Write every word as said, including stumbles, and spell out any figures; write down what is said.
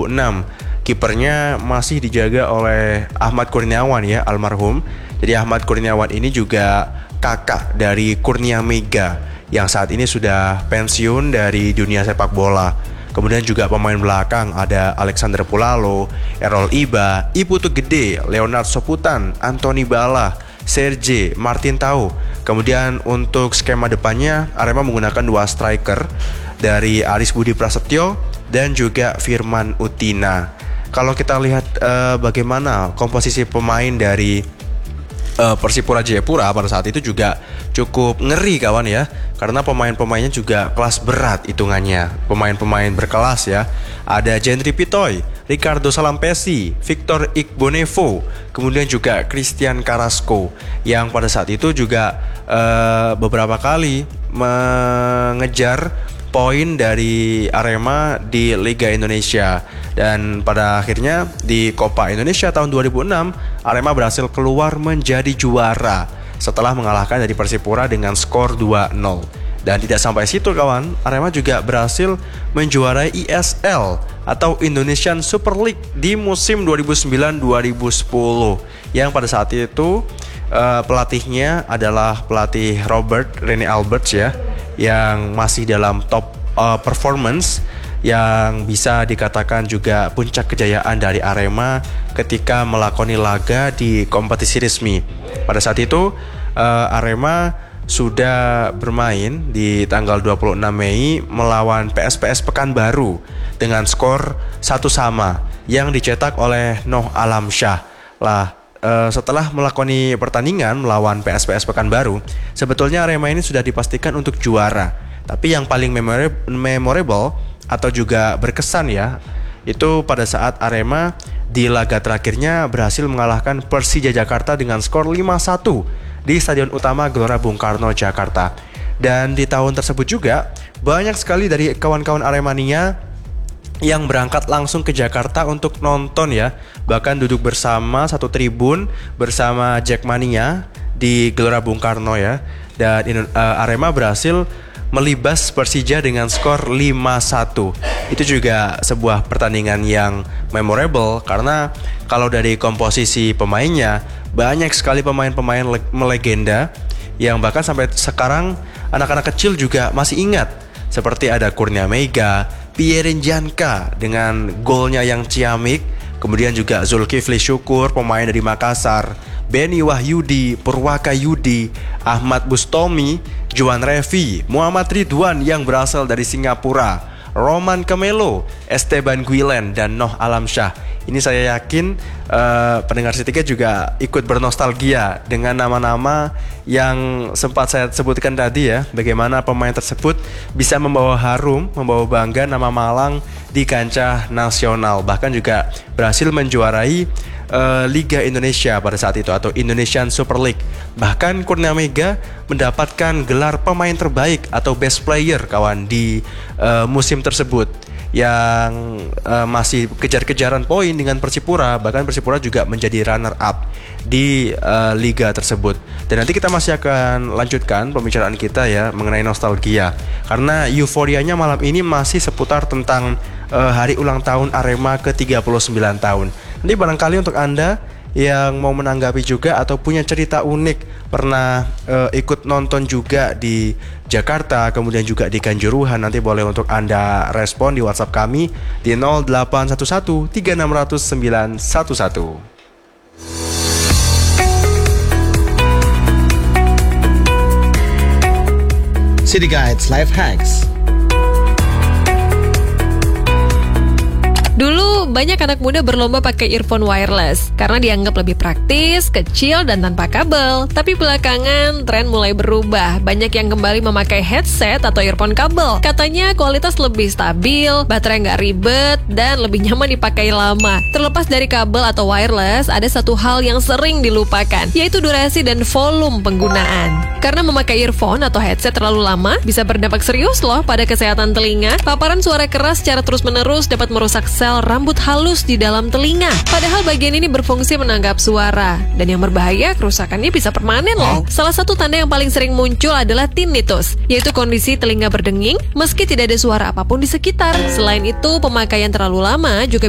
ribu enam. Kipernya masih dijaga oleh Ahmad Kurniawan ya, almarhum. Jadi Ahmad Kurniawan ini juga kakak dari Kurnia Mega yang saat ini sudah pensiun dari dunia sepak bola. Kemudian juga pemain belakang ada Alexander Pulalo, Errol Iba, Iputu Gede, Leonard Soputan, Anthony Bala, Serge, Martin Tau. Kemudian untuk skema depannya Arema menggunakan dua striker dari Aris Budi Prasetyo dan juga Firman Utina. Kalau kita lihat uh, bagaimana komposisi pemain dari uh, Persipura Jayapura pada saat itu juga cukup ngeri kawan ya, karena pemain-pemainnya juga kelas berat hitungannya, pemain-pemain berkelas ya. Ada Gentry Pitoy, Ricardo Salampesi, Victor Igbonevo, kemudian juga Christian Carrasco yang pada saat itu juga uh, beberapa kali mengejar poin dari Arema di Liga Indonesia. Dan pada akhirnya di Copa Indonesia tahun dua ribu enam Arema berhasil keluar menjadi juara setelah mengalahkan dari Persipura dengan skor dua nol. Dan tidak sampai situ kawan, Arema juga berhasil menjuarai I S L atau Indonesian Super League di musim dua ribu sembilan dua ribu sepuluh yang pada saat itu uh, pelatihnya adalah pelatih Robert Rene Alberts ya, yang masih dalam top uh, performance, yang bisa dikatakan juga puncak kejayaan dari Arema ketika melakoni laga di kompetisi resmi. Pada saat itu uh, Arema sudah bermain di tanggal dua puluh enam Mei melawan P S P S Pekanbaru dengan skor satu sama yang dicetak oleh Noh Alamsyah. Lah Uh, setelah melakoni pertandingan melawan P S P S Pekanbaru, sebetulnya Arema ini sudah dipastikan untuk juara. Tapi yang paling memorable, memorable atau juga berkesan ya, itu pada saat Arema di laga terakhirnya berhasil mengalahkan Persija Jakarta dengan skor lima satu di Stadion Utama Gelora Bung Karno, Jakarta. Dan di tahun tersebut juga banyak sekali dari kawan-kawan Aremania yang berangkat langsung ke Jakarta untuk nonton ya, bahkan duduk bersama satu tribun bersama Jackmania di Gelora Bung Karno ya. Dan uh, Arema berhasil melibas Persija dengan skor lima satu. Itu juga sebuah pertandingan yang memorable karena kalau dari komposisi pemainnya banyak sekali pemain-pemain le- melegenda yang bahkan sampai sekarang anak-anak kecil juga masih ingat. Seperti ada Kurnia Mega, Pierin Janka dengan golnya yang ciamik, kemudian juga Zulkifli Syukur pemain dari Makassar, Benny Wahyudi, Purwaka Yudi, Ahmad Bustomi, Juan Revi, Muhammad Ridwan yang berasal dari Singapura, Roman Camelo, Esteban Guilen, dan Noh Alamsyah. Ini saya yakin uh, pendengar Sitiket juga ikut bernostalgia dengan nama-nama yang sempat saya sebutkan tadi ya. Bagaimana pemain tersebut bisa membawa harum, membawa bangga nama Malang di kancah nasional. Bahkan juga berhasil menjuarai uh, Liga Indonesia pada saat itu atau Indonesian Super League. Bahkan Kurnia Mega mendapatkan gelar pemain terbaik atau best player kawan di uh, musim tersebut, yang uh, masih kejar-kejaran poin dengan Persipura. Bahkan Persipura juga menjadi runner up di uh, liga tersebut. Dan nanti kita masih akan lanjutkan pembicaraan kita ya mengenai nostalgia, karena euforianya malam ini masih seputar tentang uh, hari ulang tahun Arema ke tiga puluh sembilan tahun. Nanti barangkali untuk Anda yang mau menanggapi juga atau punya cerita unik, pernah uh, ikut nonton juga di Jakarta, kemudian juga di Kanjuruhan, nanti boleh untuk Anda respon di WhatsApp kami di nol delapan satu satu tiga enam nol nol sembilan satu satu. City Guides Life Hacks. Dulu banyak anak muda berlomba pakai earphone wireless karena dianggap lebih praktis, kecil, dan tanpa kabel. Tapi belakangan tren mulai berubah. Banyak yang kembali memakai headset atau earphone kabel. Katanya kualitas lebih stabil, baterai nggak ribet, dan lebih nyaman dipakai lama. Terlepas dari kabel atau wireless, ada satu hal yang sering dilupakan, yaitu durasi dan volume penggunaan. Karena memakai earphone atau headset terlalu lama, bisa berdampak serius loh pada kesehatan telinga. Paparan suara keras secara terus-menerus dapat merusak sel rambut halus di dalam telinga. Padahal bagian ini berfungsi menangkap suara. Dan yang berbahaya, kerusakannya bisa permanen loh. Salah satu tanda yang paling sering muncul adalah tinnitus, yaitu kondisi telinga berdenging meski tidak ada suara apapun di sekitar. Selain itu, pemakaian terlalu lama juga